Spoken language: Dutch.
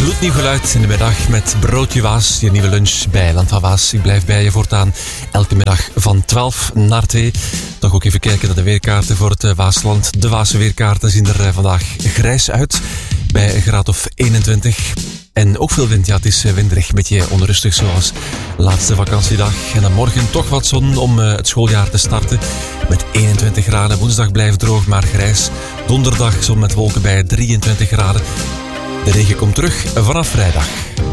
gloednieuw geluid in de middag met Broodje Waas, je nieuwe lunch bij Land van Waas. Ik blijf bij je voortaan elke middag van 12 naar 2. Toch ook even kijken naar de weerkaarten voor het Waasland. De Waase weerkaarten zien er vandaag grijs uit, bij een graad of 21. En ook veel wind, ja, het is winderig, een beetje onrustig zoals laatste vakantiedag. En dan morgen toch wat zon om het schooljaar te starten. Met 21 graden, woensdag blijft droog, maar grijs. Donderdag zon met wolken bij 23 graden. De regen komt terug vanaf vrijdag.